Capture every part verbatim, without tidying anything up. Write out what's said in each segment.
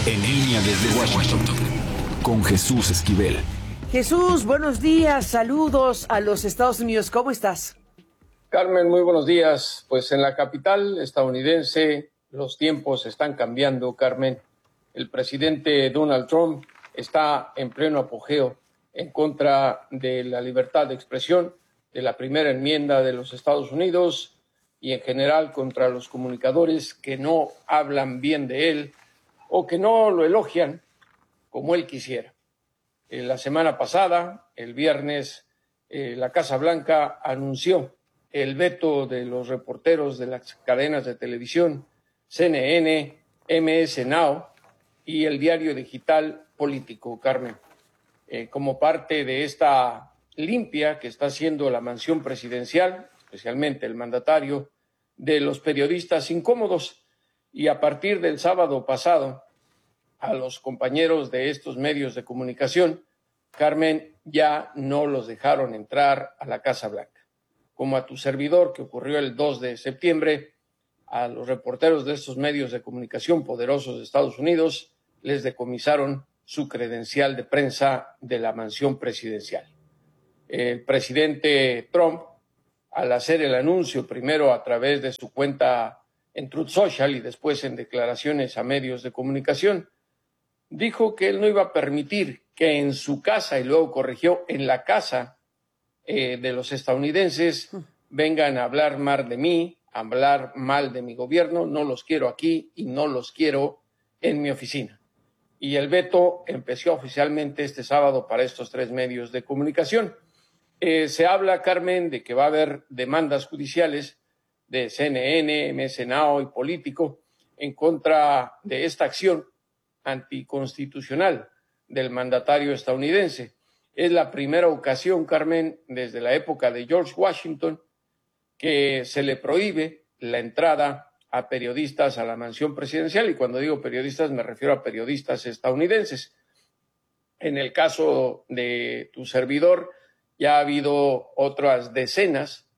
En línea desde Washington, con Jesús Esquivel. Jesús, buenos días, saludos a los Estados Unidos, ¿cómo estás? Carmen, muy buenos días. Pues en la capital estadounidense los tiempos están cambiando, Carmen. El presidente Donald Trump está en pleno apogeo en contra de la libertad de expresión, de la primera enmienda de los Estados Unidos y en general contra los comunicadores que no hablan bien de él o que no lo elogian como él quisiera. En la semana pasada, el viernes, eh, la Casa Blanca anunció el veto de los reporteros de las cadenas de televisión C N N, M S Now y el diario digital Político, Carmen, eh, como parte de esta limpia que está haciendo la mansión presidencial, especialmente el mandatario, de los periodistas incómodos. Y a partir del sábado pasado, a los compañeros de estos medios de comunicación, Carmen, ya no los dejaron entrar a la Casa Blanca. Como a tu servidor, que ocurrió el dos de septiembre, a los reporteros de estos medios de comunicación poderosos de Estados Unidos les decomisaron su credencial de prensa de la mansión presidencial. El presidente Trump, al hacer el anuncio, primero a través de su cuenta en Truth Social y después en declaraciones a medios de comunicación, dijo que él no iba a permitir que en su casa, y luego corrigió, en la casa eh, de los estadounidenses, vengan a hablar mal de mí, a hablar mal de mi gobierno. No los quiero aquí y no los quiero en mi oficina. Y el veto empezó oficialmente este sábado para estos tres medios de comunicación. Eh, se habla, Carmen, de que va a haber demandas judiciales de C N N, M S Now y Político en contra de esta acción anticonstitucional del mandatario estadounidense. Es la primera ocasión, Carmen, desde la época de George Washington, que se le prohíbe la entrada a periodistas a la mansión presidencial, y cuando digo periodistas me refiero a periodistas estadounidenses. En el caso de tu servidor, ya ha habido otras decenas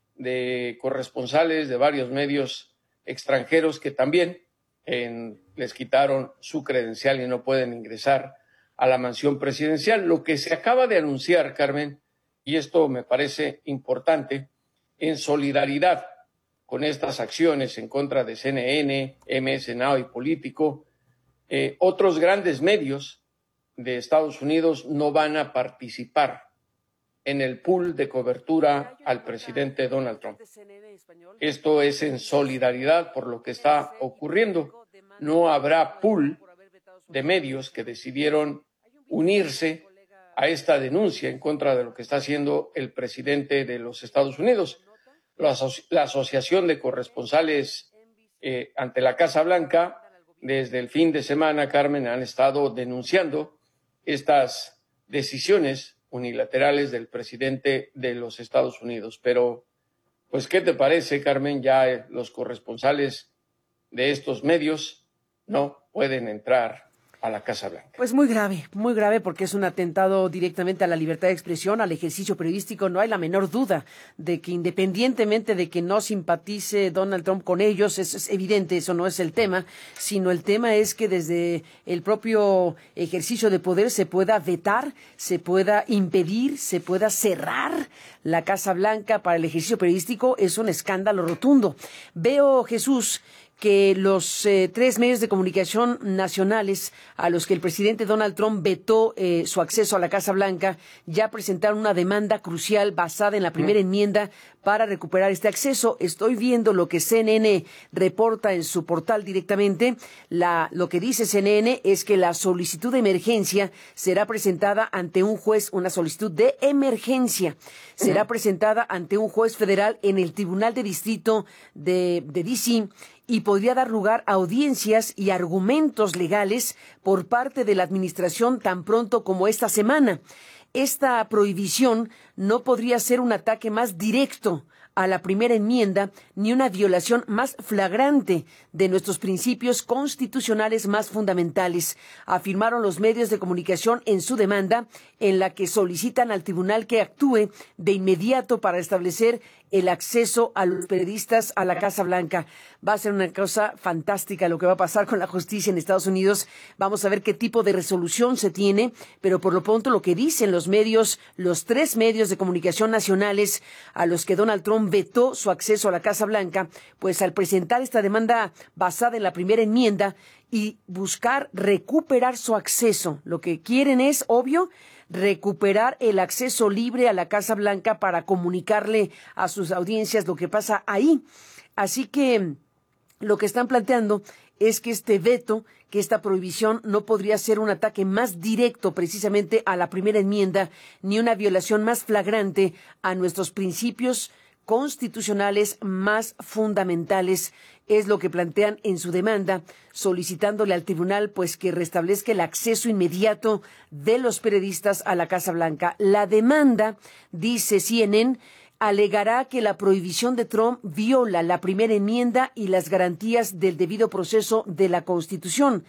de corresponsales de varios medios extranjeros que también en, les quitaron su credencial y no pueden ingresar a la mansión presidencial. Lo que se acaba de anunciar, Carmen, y esto me parece importante, en solidaridad con estas acciones en contra de C N N, M S Now y Político, eh, otros grandes medios de Estados Unidos no van a participar en el pool de cobertura al presidente Donald Trump. Esto es en solidaridad por lo que está ocurriendo. No habrá pool de medios que decidieron unirse a esta denuncia en contra de lo que está haciendo el presidente de los Estados Unidos. La, aso- la Asociación de Corresponsales eh, ante la Casa Blanca, desde el fin de semana, Carmen, han estado denunciando estas decisiones unilaterales del presidente de los Estados Unidos. Pero, pues, ¿qué te parece, Carmen? Ya eh, los corresponsales de estos medios no pueden entrar a la Casa Blanca. Pues muy grave, muy grave, porque es un atentado directamente a la libertad de expresión, al ejercicio periodístico. No hay la menor duda de que, independientemente de que no simpatice Donald Trump con ellos, es, es evidente, eso no es el tema, sino el tema es que desde el propio ejercicio de poder se pueda vetar, se pueda impedir, se pueda cerrar la Casa Blanca para el ejercicio periodístico. Es un escándalo rotundo. Veo, Jesús, que los eh, tres medios de comunicación nacionales a los que el presidente Donald Trump vetó eh, su acceso a la Casa Blanca ya presentaron una demanda crucial basada en la primera enmienda para recuperar este acceso. Estoy viendo lo que C N N reporta en su portal directamente. La, lo que dice C N N es que la solicitud de emergencia será presentada ante un juez, una solicitud de emergencia será presentada ante un juez federal en el Tribunal de Distrito de, de D C y podría dar lugar a audiencias y argumentos legales por parte de la administración tan pronto como esta semana. Esta prohibición no podría ser un ataque más directo a la primera enmienda ni una violación más flagrante de nuestros principios constitucionales más fundamentales, afirmaron los medios de comunicación en su demanda, en la que solicitan al tribunal que actúe de inmediato para establecer el acceso a los periodistas a la Casa Blanca. Va a ser una cosa fantástica lo que va a pasar con la justicia en Estados Unidos. Vamos a ver qué tipo de resolución se tiene, pero por lo pronto lo que dicen los medios, los tres medios de comunicación nacionales a los que Donald Trump vetó su acceso a la Casa Blanca, pues al presentar esta demanda basada en la primera enmienda y buscar recuperar su acceso, lo que quieren es, obvio, recuperar el acceso libre a la Casa Blanca para comunicarle a sus audiencias lo que pasa ahí. Así que lo que están planteando es que este veto, que esta prohibición no podría ser un ataque más directo precisamente a la primera enmienda, ni una violación más flagrante a nuestros principios constitucionales más fundamentales, es lo que plantean en su demanda, solicitándole al tribunal pues que restablezca el acceso inmediato de los periodistas a la Casa Blanca. La demanda, dice C N N, alegará que la prohibición de Trump viola la primera enmienda y las garantías del debido proceso de la Constitución.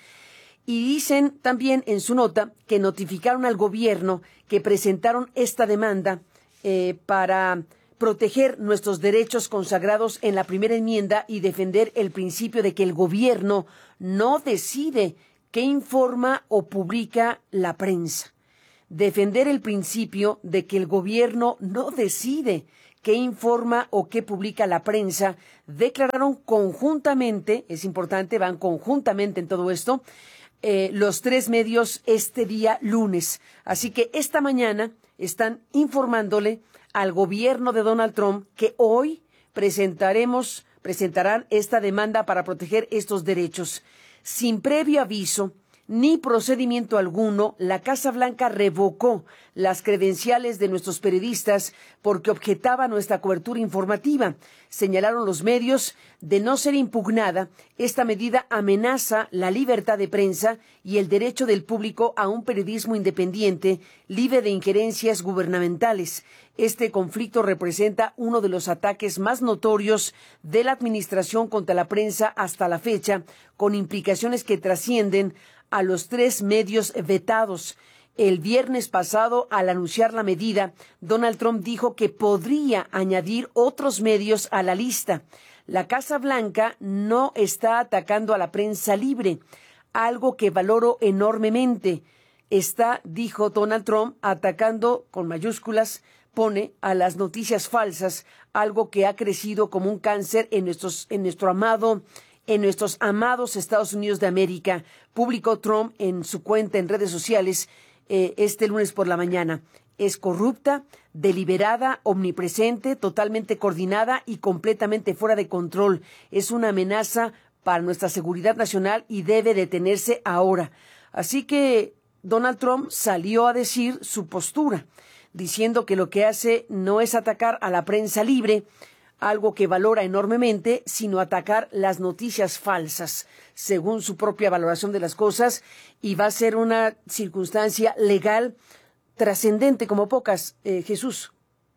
Y dicen también en su nota que notificaron al gobierno que presentaron esta demanda eh, para proteger nuestros derechos consagrados en la primera enmienda y defender el principio de que el gobierno no decide qué informa o publica la prensa. Defender el principio de que el gobierno no decide qué informa o qué publica la prensa, declararon conjuntamente, es importante, van conjuntamente en todo esto, eh, los tres medios este día lunes. Así que esta mañana están informándole al gobierno de Donald Trump que hoy presentaremos, presentarán esta demanda para proteger estos derechos. Sin previo aviso ni procedimiento alguno, la Casa Blanca revocó las credenciales de nuestros periodistas porque objetaba nuestra cobertura informativa. Señalaron los medios, de no ser impugnada, esta medida amenaza la libertad de prensa y el derecho del público a un periodismo independiente, libre de injerencias gubernamentales. Este conflicto representa uno de los ataques más notorios de la administración contra la prensa hasta la fecha, con implicaciones que trascienden a los tres medios vetados. El viernes pasado, al anunciar la medida, Donald Trump dijo que podría añadir otros medios a la lista. La Casa Blanca no está atacando a la prensa libre, algo que valoro enormemente. Está, dijo Donald Trump, atacando, con mayúsculas, pone a las noticias falsas, algo que ha crecido como un cáncer en nuestros, en nuestro amado En nuestros amados Estados Unidos de América, publicó Trump en su cuenta en redes sociales eh, este lunes por la mañana. Es corrupta, deliberada, omnipresente, totalmente coordinada y completamente fuera de control. Es una amenaza para nuestra seguridad nacional y debe detenerse ahora. Así que Donald Trump salió a decir su postura, diciendo que lo que hace no es atacar a la prensa libre, algo que valora enormemente, sino atacar las noticias falsas, según su propia valoración de las cosas, y va a ser una circunstancia legal trascendente como pocas, eh, Jesús.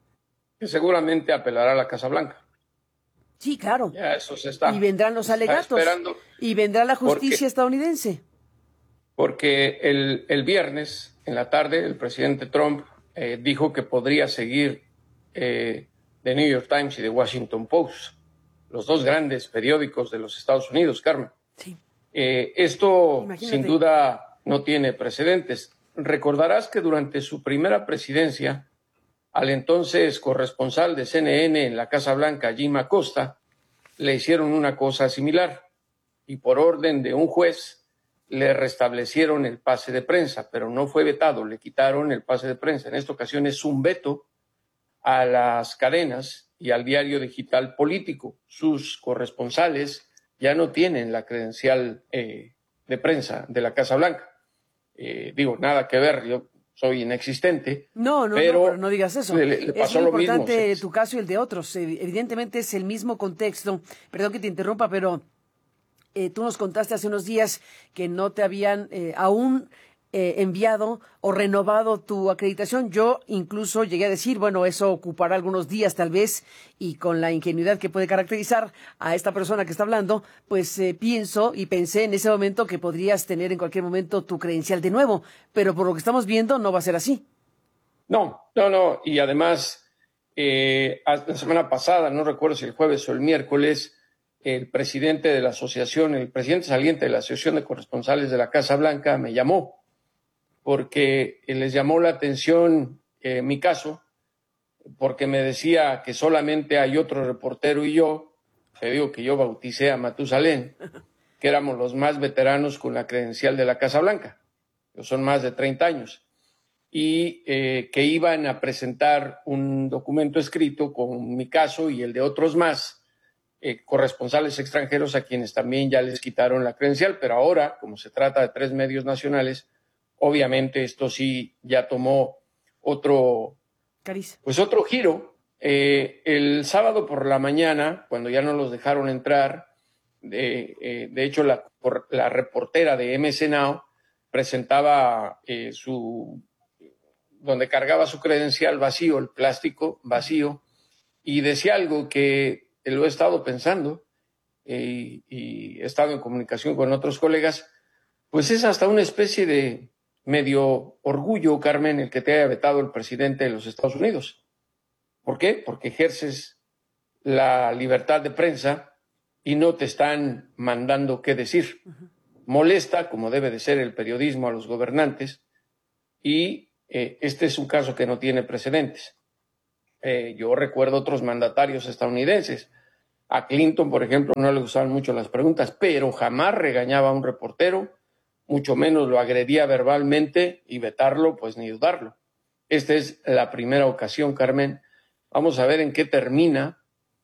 Que seguramente apelará a la Casa Blanca. Sí, claro. Ya eso se está. Y vendrán los alegatos. Esperando y vendrá la justicia porque, estadounidense. Porque el, el viernes, en la tarde, el presidente Trump eh, dijo que podría seguir eh, The New York Times y The Washington Post, los dos grandes periódicos de los Estados Unidos, Carmen. Sí. Eh, esto, Imagínate. Sin duda, no tiene precedentes. Recordarás que durante su primera presidencia, al entonces corresponsal de C N N en la Casa Blanca, Jim Acosta, le hicieron una cosa similar y por orden de un juez le restablecieron el pase de prensa, pero no fue vetado, le quitaron el pase de prensa. En esta ocasión es un veto a las cadenas y al diario digital político. Sus corresponsales ya no tienen la credencial eh, de prensa de la Casa Blanca. Eh, digo, nada que ver, yo soy inexistente. No, no, pero no, pero no digas eso. Le, le pasó es muy lo importante mismo, tu caso y el de otros. Evidentemente es el mismo contexto. Perdón que te interrumpa, pero eh, tú nos contaste hace unos días que no te habían eh, aún Eh, enviado o renovado tu acreditación. Yo incluso llegué a decir, bueno, eso ocupará algunos días tal vez, y con la ingenuidad que puede caracterizar a esta persona que está hablando, pues eh, pienso y pensé en ese momento que podrías tener en cualquier momento tu credencial de nuevo, pero por lo que estamos viendo no va a ser así. No, no, no, y además Eh, la semana pasada, no recuerdo si el jueves o el miércoles, el presidente de la asociación, el presidente saliente de la Asociación de Corresponsales de la Casa Blanca me llamó porque les llamó la atención eh, mi caso, porque me decía que solamente hay otro reportero y yo, te digo que yo bauticé a Matusalén, que éramos los más veteranos con la credencial de la Casa Blanca, que son más de treinta años, y eh, que iban a presentar un documento escrito con mi caso y el de otros más, eh, corresponsales extranjeros a quienes también ya les quitaron la credencial, pero ahora, como se trata de tres medios nacionales, obviamente esto sí ya tomó otro, Cariz. pues otro giro. Eh, el sábado por la mañana, cuando ya no los dejaron entrar, de, eh, de hecho la, por, la reportera de M S Now presentaba eh, su, donde cargaba su credencial vacío, el plástico vacío, y decía algo que lo he estado pensando eh, y he estado en comunicación con otros colegas, pues es hasta una especie de medio orgullo, Carmen, el que te haya vetado el presidente de los Estados Unidos. ¿Por qué? Porque ejerces la libertad de prensa y no te están mandando qué decir. Uh-huh. Molesta, como debe de ser el periodismo, a los gobernantes, y eh, este es un caso que no tiene precedentes. Eh, yo recuerdo otros mandatarios estadounidenses. A Clinton, por ejemplo, no le gustaban mucho las preguntas, pero jamás regañaba a un reportero, mucho menos lo agredía verbalmente, y vetarlo, pues ni dudarlo. Esta es la primera ocasión, Carmen. Vamos a ver en qué termina,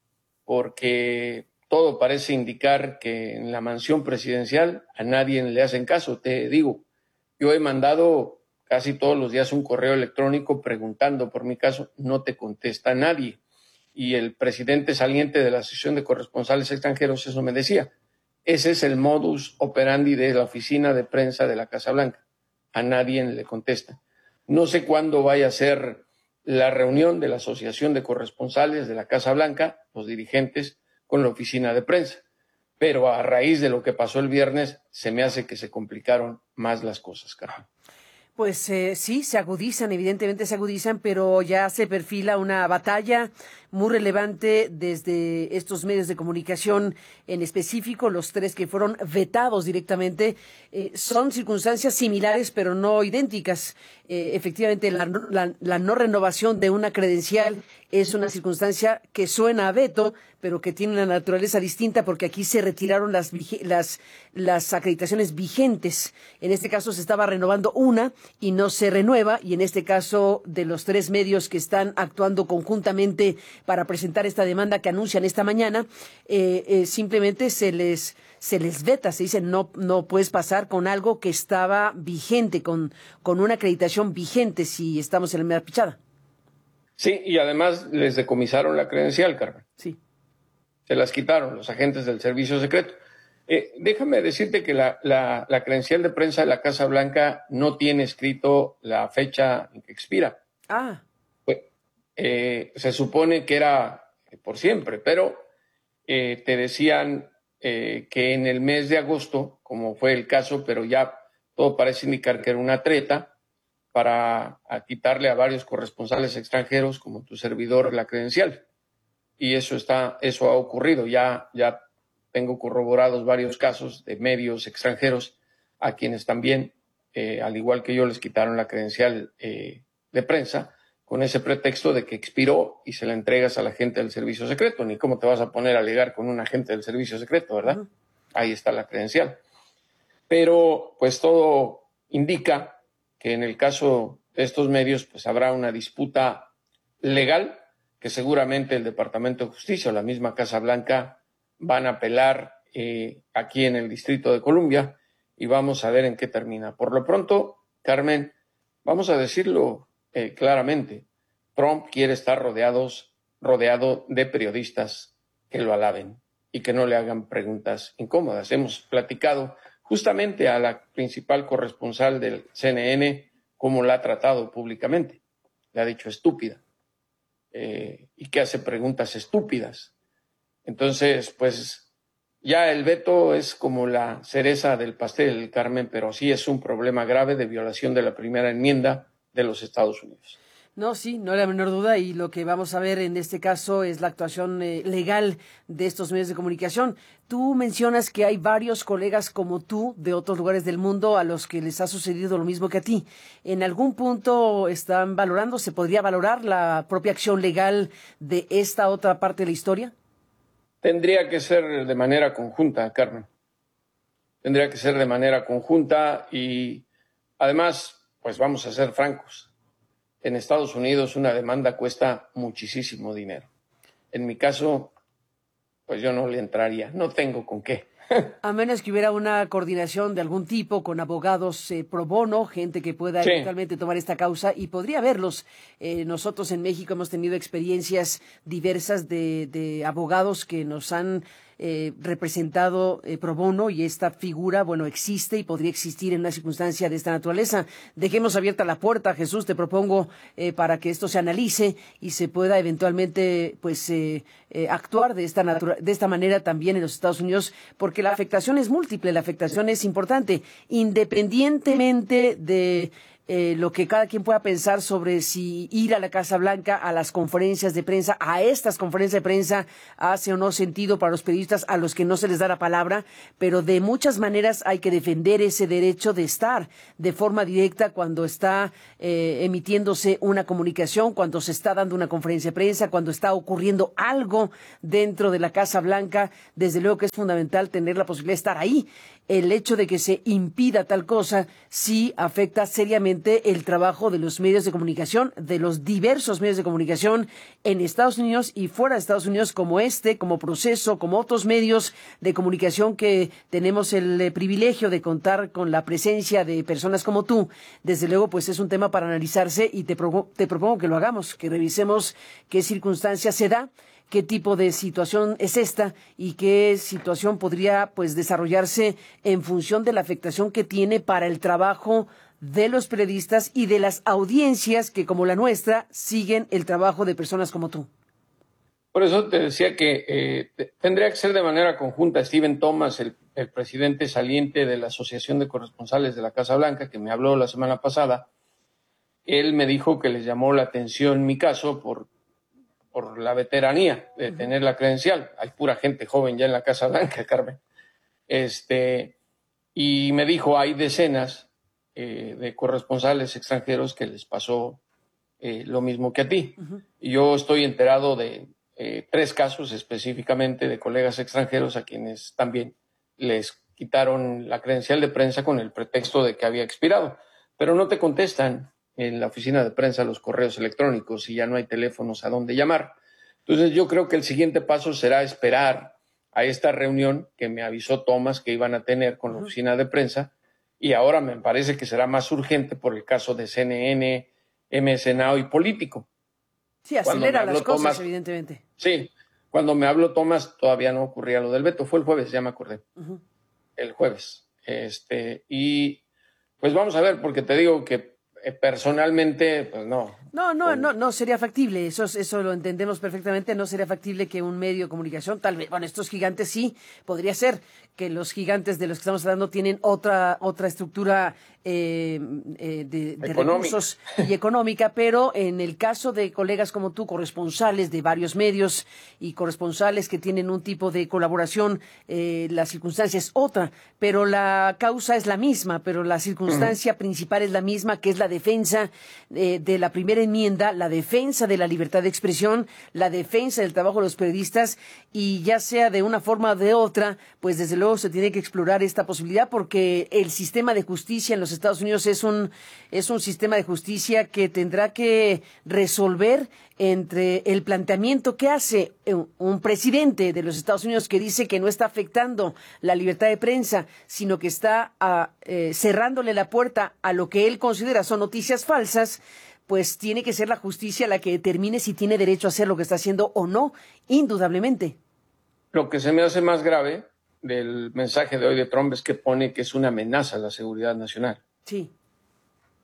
porque todo parece indicar que en la mansión presidencial a nadie le hacen caso. Te digo, yo he mandado casi todos los días un correo electrónico preguntando por mi caso, no te contesta nadie. Y el presidente saliente de la Asociación de Corresponsales Extranjeros eso me decía. Ese es el modus operandi de la oficina de prensa de la Casa Blanca. A nadie le contesta. No sé cuándo vaya a ser la reunión de la Asociación de Corresponsales de la Casa Blanca, los dirigentes, con la oficina de prensa. Pero a raíz de lo que pasó el viernes, se me hace que se complicaron más las cosas, carajo. Pues eh, sí, se agudizan, evidentemente se agudizan, pero ya se perfila una batalla muy relevante desde estos medios de comunicación en específico, los tres que fueron vetados directamente. Eh, son circunstancias similares, pero no idénticas. Eh, efectivamente, la, la, la no renovación de una credencial es una circunstancia que suena a veto, pero que tiene una naturaleza distinta porque aquí se retiraron las, las, las acreditaciones vigentes. En este caso se estaba renovando una y no se renueva, y en este caso de los tres medios que están actuando conjuntamente para presentar esta demanda que anuncian esta mañana, eh, eh, simplemente se les se les veta, se dice no no puedes pasar con algo que estaba vigente, con, con una acreditación vigente si estamos en la media pichada. Sí, y además les decomisaron la credencial, Carmen. Sí. Se las quitaron los agentes del Servicio Secreto. Eh, déjame decirte que la, la, la credencial de prensa de la Casa Blanca no tiene escrito la fecha en que expira. Ah. Pues, eh, se supone que era por siempre, pero eh, te decían eh, que en el mes de agosto, como fue el caso, pero ya todo parece indicar que era una treta para a quitarle a varios corresponsales extranjeros como tu servidor la credencial. Y eso está, eso ha ocurrido. Ya, ya tengo corroborados varios casos de medios extranjeros a quienes también, eh, al igual que yo, les quitaron la credencial eh, de prensa con ese pretexto de que expiró y se la entregas a la gente del Servicio Secreto. Ni cómo te vas a poner a alegar con un agente del Servicio Secreto, ¿verdad? Uh-huh. Ahí está la credencial. Pero pues todo indica que en el caso de estos medios pues habrá una disputa legal que seguramente el Departamento de Justicia o la misma Casa Blanca van a apelar eh, aquí en el Distrito de Columbia, y vamos a ver en qué termina. Por lo pronto, Carmen, vamos a decirlo eh, claramente, Trump quiere estar rodeados, rodeado de periodistas que lo alaben y que no le hagan preguntas incómodas. Hemos platicado justamente a la principal corresponsal del C N N cómo la ha tratado públicamente. Le ha dicho estúpida. Eh, y que hace preguntas estúpidas. Entonces, pues ya el veto es como la cereza del pastel, Carmen, pero sí es un problema grave de violación de la primera enmienda de los Estados Unidos. No, sí, no hay la menor duda, y lo que vamos a ver en este caso es la actuación eh, legal de estos medios de comunicación. Tú mencionas que hay varios colegas como tú de otros lugares del mundo a los que les ha sucedido lo mismo que a ti. ¿En algún punto están valorando, se podría valorar la propia acción legal de esta otra parte de la historia? Tendría que ser de manera conjunta, Carmen. Tendría que ser de manera conjunta y además, pues vamos a ser francos. En Estados Unidos una demanda cuesta muchísimo dinero. En mi caso, pues yo no le entraría, no tengo con qué. A menos que hubiera una coordinación de algún tipo con abogados eh, pro bono, gente que pueda Sí. eventualmente tomar esta causa, y podría verlos. Eh, nosotros en México hemos tenido experiencias diversas de, de abogados que nos han eh, representado eh, pro bono, y esta figura, bueno, existe y podría existir en una circunstancia de esta naturaleza. Dejemos abierta la puerta, Jesús, te propongo, eh, para que esto se analice y se pueda eventualmente, pues, eh, eh, actuar de esta natura- de esta manera también en los Estados Unidos, porque la afectación es múltiple, la afectación es importante, independientemente de eh, lo que cada quien pueda pensar sobre si ir a la Casa Blanca, a las conferencias de prensa, a estas conferencias de prensa, hace o no sentido para los periodistas a los que no se les da la palabra, pero de muchas maneras hay que defender ese derecho de estar de forma directa cuando está eh, emitiéndose una comunicación, cuando se está dando una conferencia de prensa, cuando está ocurriendo algo dentro de la Casa Blanca. Desde luego que es fundamental tener la posibilidad de estar ahí. El hecho de que se impida tal cosa sí afecta seriamente el trabajo de los medios de comunicación, de los diversos medios de comunicación en Estados Unidos y fuera de Estados Unidos, como este, como Proceso, como otros medios de comunicación que tenemos el eh, privilegio de contar con la presencia de personas como tú. Desde luego, pues es un tema para analizarse, y te, pro- te propongo que lo hagamos, que revisemos qué circunstancias se da, qué tipo de situación es esta y qué situación podría, pues, desarrollarse en función de la afectación que tiene para el trabajo de los periodistas y de las audiencias que, como la nuestra, siguen el trabajo de personas como tú. Por eso te decía que eh, te- tendría que ser de manera conjunta. Stephen Thomas, el, el presidente saliente de la Asociación de Corresponsales de la Casa Blanca, que me habló la semana pasada, él me dijo que les llamó la atención mi caso por por la veteranía de tener la credencial. Hay pura gente joven ya en la Casa Blanca, Carmen. Este, y me dijo, hay decenas eh, de corresponsales extranjeros que les pasó eh, lo mismo que a ti. Uh-huh. Y yo estoy enterado de eh, tres casos específicamente de colegas extranjeros a quienes también les quitaron la credencial de prensa con el pretexto de que había expirado. Pero no te contestan en la oficina de prensa los correos electrónicos y ya no hay teléfonos a dónde llamar. Entonces yo creo que el siguiente paso será esperar a esta reunión que me avisó Thomas que iban a tener con la oficina de prensa, y ahora me parece que será más urgente por el caso de C N N, M S Now y Político. Sí, acelera las cosas, Thomas, evidentemente. Sí, cuando me habló Thomas todavía no ocurría lo del veto, fue el jueves, ya me acordé, Uh-huh. el jueves. Este, y pues vamos a ver, porque te digo que eh, personalmente, pues no. No, no, Con- no, no sería factible, eso, es- eso lo entendemos perfectamente, no sería factible que un medio de comunicación, tal vez, bueno, estos gigantes sí, podría ser que los gigantes de los que estamos hablando tienen otra, otra estructura eh, eh, de, de Económica. recursos y económica, pero en el caso de colegas como tú, corresponsales de varios medios y corresponsales que tienen un tipo de colaboración, eh, la circunstancia es otra, pero la causa es la misma, pero la circunstancia principal es la misma, que es la defensa eh, de la primera enmienda, la defensa de la libertad de expresión, la defensa del trabajo de los periodistas, y ya sea de una forma o de otra, pues desde luego se tiene que explorar esta posibilidad, porque el sistema de justicia en los Estados Unidos es un, es un sistema de justicia que tendrá que resolver entre el planteamiento que hace un presidente de los Estados Unidos que dice que no está afectando la libertad de prensa, sino que está a, eh, cerrándole la puerta a lo que él considera son noticias falsas. Pues tiene que ser la justicia la que determine si tiene derecho a hacer lo que está haciendo o no, indudablemente. Lo que se me hace más grave del mensaje de hoy de Trump es que pone que es una amenaza a la seguridad nacional. Sí.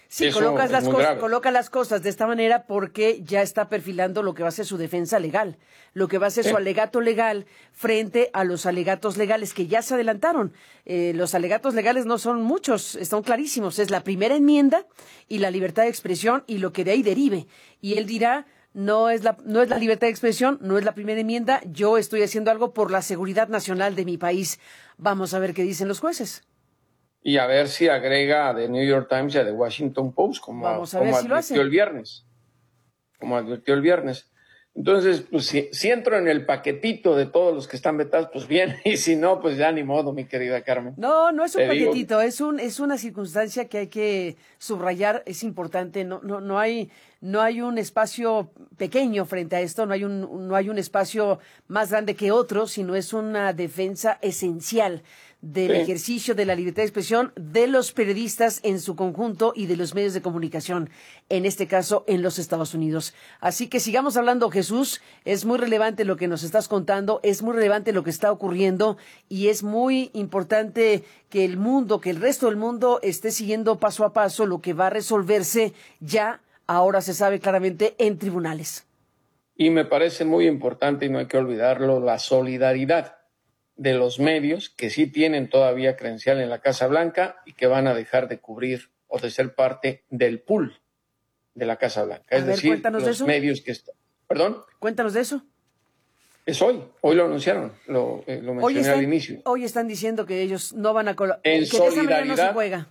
Sí, Eso colocas es las muy cosas, grave. coloca las cosas de esta manera porque ya está perfilando lo que va a ser su defensa legal, lo que va a ser Sí. su alegato legal frente a los alegatos legales que ya se adelantaron. Eh, los alegatos legales no son muchos, están clarísimos. Es la primera enmienda y la libertad de expresión y lo que de ahí derive. Y él dirá, no es la, no es la libertad de expresión, no es la primera enmienda, yo estoy haciendo algo por la seguridad nacional de mi país. Vamos a ver qué dicen los jueces. Y a ver si agrega a The New York Times y a The Washington Post, como, Vamos a como ver si lo advirtió hace. el viernes. Como advirtió el viernes. Entonces, pues si, si entro en el paquetito de todos los que están vetados, pues bien, y si no, pues ya ni modo, mi querida Carmen. No, no es un Te digo- paquetito, es un es una circunstancia que hay que subrayar, es importante, no no no hay no hay un espacio pequeño frente a esto, no hay un no hay un espacio más grande que otro, sino es una defensa esencial del Sí. ejercicio de la libertad de expresión de los periodistas en su conjunto y de los medios de comunicación, en este caso en los Estados Unidos. Así que sigamos hablando, Jesús, es muy relevante lo que nos estás contando, es muy relevante lo que está ocurriendo y es muy importante que el mundo, que el resto del mundo esté siguiendo paso a paso lo que va a resolverse ya, ahora se sabe claramente, en tribunales. Y me parece muy importante, y no hay que olvidarlo, la solidaridad de los medios que sí tienen todavía credencial en la Casa Blanca y que van a dejar de cubrir o de ser parte del pool de la Casa Blanca. A Es ver, decir, cuéntanos de los eso. medios que están... ¿Perdón? Cuéntanos de eso. Es hoy. Hoy lo anunciaron. Lo, eh, lo Hoy mencioné están, al inicio. hoy están diciendo que ellos no van a... colo- En que de esa manera no se solidaridad. juega.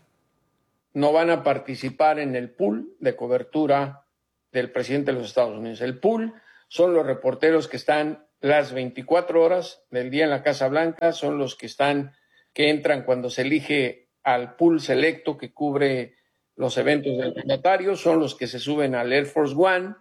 No van a participar en el pool de cobertura del presidente de los Estados Unidos. El pool son los reporteros que están las veinticuatro horas del día en la Casa Blanca, son los que están, que entran cuando se elige al pool selecto que cubre los eventos del mandatario, son los que se suben al Air Force One.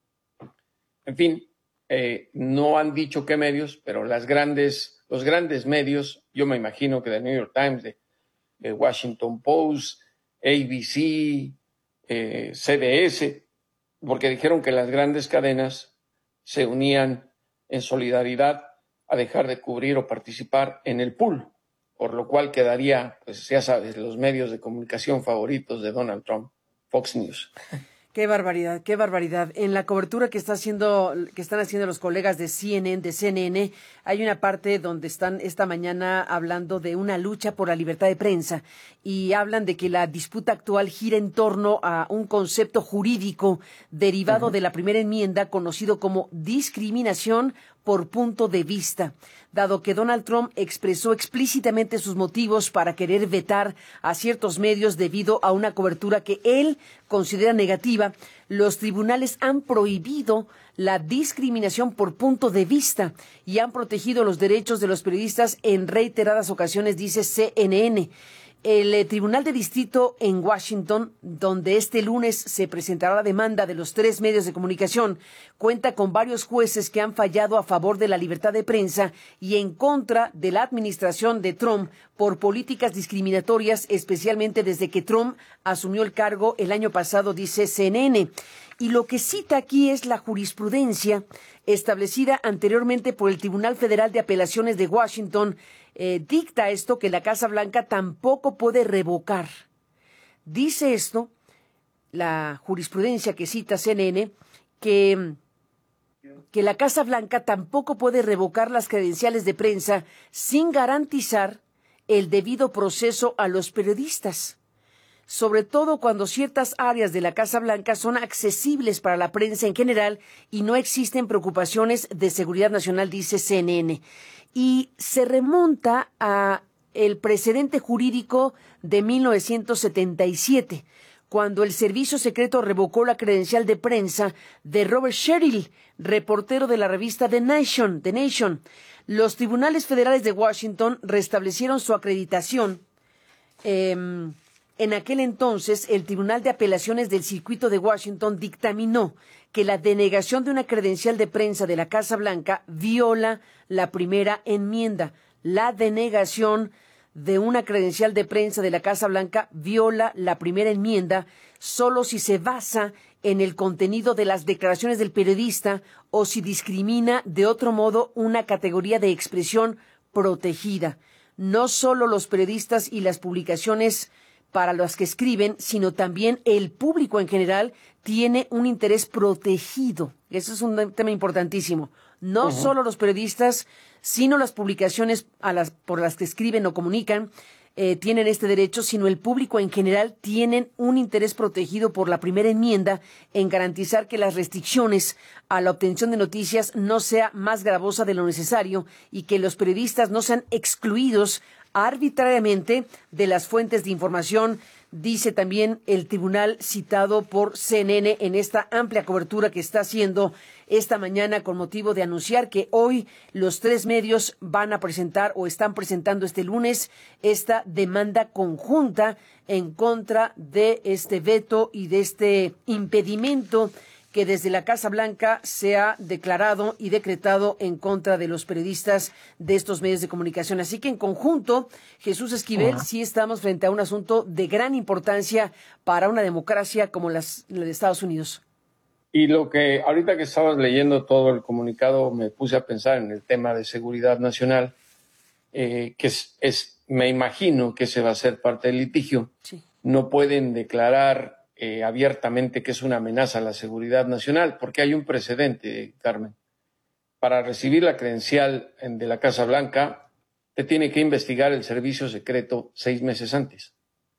En fin, eh, no han dicho qué medios, pero las grandes, los grandes medios, yo me imagino que The New York Times, de, de Washington Post, A B C, eh, C B S, porque dijeron que las grandes cadenas se unían en solidaridad a dejar de cubrir o participar en el pool, por lo cual quedaría, pues ya sabes, los medios de comunicación favoritos de Donald Trump, Fox News. Qué barbaridad, qué barbaridad. En la cobertura que está haciendo, que están haciendo los colegas de C N N, de C N N, hay una parte donde están esta mañana hablando de una lucha por la libertad de prensa y hablan de que la disputa actual gira en torno a un concepto jurídico derivado uh-huh. de la primera enmienda conocido como discriminación por punto de vista, dado que Donald Trump expresó explícitamente sus motivos para querer vetar a ciertos medios debido a una cobertura que él considera negativa. Los tribunales han prohibido la discriminación por punto de vista y han protegido los derechos de los periodistas en reiteradas ocasiones, dice C N N. El eh, Tribunal de Distrito en Washington, donde este lunes se presentará la demanda de los tres medios de comunicación, cuenta con varios jueces que han fallado a favor de la libertad de prensa y en contra de la administración de Trump por políticas discriminatorias, especialmente desde que Trump asumió el cargo el año pasado, dice C N N. Y lo que cita aquí es la jurisprudencia establecida anteriormente por el Tribunal Federal de Apelaciones de Washington. Eh, dicta esto que la Casa Blanca tampoco puede revocar. Dice esto, la jurisprudencia que cita C N N, que, que la Casa Blanca tampoco puede revocar las credenciales de prensa sin garantizar el debido proceso a los periodistas, sobre todo cuando ciertas áreas de la Casa Blanca son accesibles para la prensa en general y no existen preocupaciones de seguridad nacional, dice C N N. Y se remonta a el precedente jurídico de mil novecientos setenta y siete, cuando el Servicio Secreto revocó la credencial de prensa de Robert Sherrill, reportero de la revista The Nation. The Nation. Los tribunales federales de Washington restablecieron su acreditación. Eh, En aquel entonces, el Tribunal de Apelaciones del Circuito de Washington dictaminó que la denegación de una credencial de prensa de la Casa Blanca viola la primera enmienda. La denegación de una credencial de prensa de la Casa Blanca viola la primera enmienda solo si se basa en el contenido de las declaraciones del periodista o si discrimina de otro modo una categoría de expresión protegida. No solo los periodistas y las publicaciones para los que escriben, sino también el público en general tiene un interés protegido. Eso es un tema importantísimo. No uh-huh. solo los periodistas, sino las publicaciones a las, por las que escriben o comunican, Eh, tienen este derecho, sino el público en general tienen un interés protegido por la primera enmienda en garantizar que las restricciones a la obtención de noticias no sea más gravosa de lo necesario y que los periodistas no sean excluidos arbitrariamente de las fuentes de información, dice también el tribunal citado por C N N en esta amplia cobertura que está haciendo esta mañana con motivo de anunciar que hoy los tres medios van a presentar o están presentando este lunes esta demanda conjunta en contra de este veto y de este impedimento que desde la Casa Blanca se ha declarado y decretado en contra de los periodistas de estos medios de comunicación. Así que en conjunto, Jesús Esquivel, uh-huh. sí estamos frente a un asunto de gran importancia para una democracia como las, la de Estados Unidos. Y lo que ahorita que estabas leyendo todo el comunicado, me puse a pensar en el tema de seguridad nacional, eh, que es, es, me imagino que ese va a ser parte del litigio. Sí. No pueden declarar Eh, abiertamente que es una amenaza a la seguridad nacional, porque hay un precedente, Carmen. Para recibir la credencial de la Casa Blanca, te tiene que investigar el servicio secreto seis meses antes.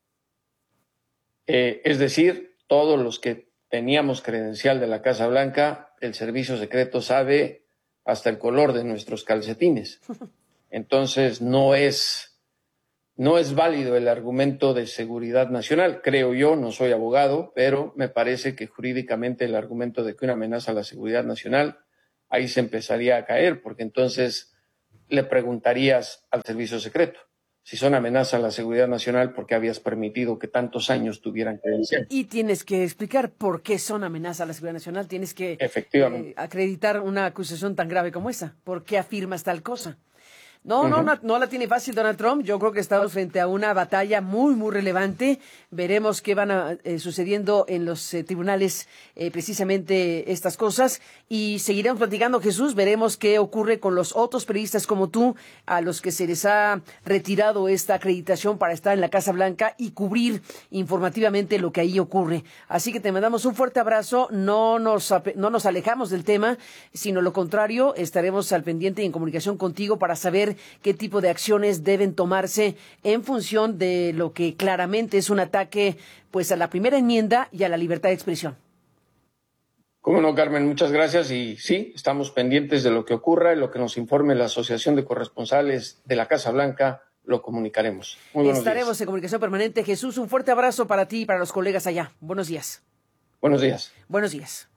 Eh, es decir, todos los que teníamos credencial de la Casa Blanca, el servicio secreto sabe hasta el color de nuestros calcetines. Entonces, no es... No es válido el argumento de seguridad nacional, creo yo, no soy abogado, pero me parece que jurídicamente el argumento de que una amenaza a la seguridad nacional, ahí se empezaría a caer, porque entonces le preguntarías al servicio secreto, si son amenaza a la seguridad nacional, ¿por qué habías permitido que tantos años tuvieran credencial? Y tienes que explicar por qué son amenaza a la seguridad nacional, tienes que Efectivamente. Eh, acreditar una acusación tan grave como esa, ¿por qué afirmas tal cosa? No, no, no, no la tiene fácil Donald Trump. Yo creo que estamos frente a una batalla muy, muy relevante. Veremos qué van a, eh, sucediendo en los eh, tribunales eh, precisamente estas cosas. Y seguiremos platicando, Jesús. Veremos qué ocurre con los otros periodistas como tú, a los que se les ha retirado esta acreditación para estar en la Casa Blanca y cubrir informativamente lo que ahí ocurre. Así que te mandamos un fuerte abrazo. No nos, no nos alejamos del tema, sino lo contrario. Estaremos al pendiente y en comunicación contigo para saber qué tipo de acciones deben tomarse en función de lo que claramente es un ataque pues a la primera enmienda y a la libertad de expresión. Cómo no, Carmen, muchas gracias. Y sí, estamos pendientes de lo que ocurra y lo que nos informe la Asociación de Corresponsales de la Casa Blanca, lo comunicaremos. Muy buenos Estaremos días. en comunicación permanente. Jesús, un fuerte abrazo para ti y para los colegas allá. Buenos días. Buenos días. Buenos días.